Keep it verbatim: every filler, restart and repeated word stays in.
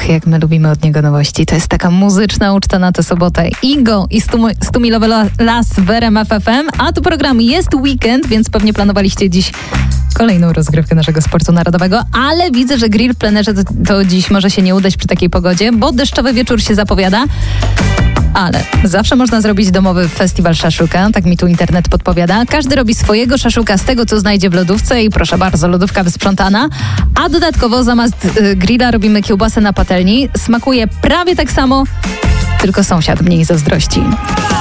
jak my lubimy od niego nowości. To jest taka muzyczna uczta na tę sobotę. Igo i stumilowy las w R M F F M, a tu program Jest Weekend, więc pewnie planowaliście dziś kolejną rozgrywkę naszego sportu narodowego, ale widzę, że grill w plenerze to, to dziś może się nie udać przy takiej pogodzie, bo deszczowy wieczór się zapowiada. Ale zawsze można zrobić domowy festiwal szaszuka, tak mi tu internet podpowiada. Każdy robi swojego szaszuka z tego, co znajdzie w lodówce i proszę bardzo, lodówka wysprzątana. A dodatkowo zamiast y, grilla robimy kiełbasę na patelni. Smakuje prawie tak samo, tylko sąsiad mniej zazdrości.